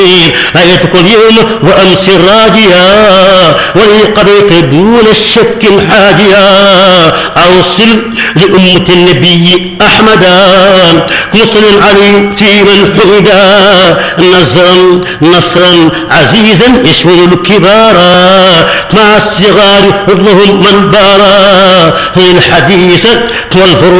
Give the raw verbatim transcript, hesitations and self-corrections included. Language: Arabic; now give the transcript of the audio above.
آيتك اليوم وأمس راجيا ولي قضيت دون الشك حاجيا أوصل لأمة النبي أحمدا مسلم علي في من حمدا نصرا نصرا عزيزا يشمل الكبار مع الصغار لهم من بارا هي الحديث والفروع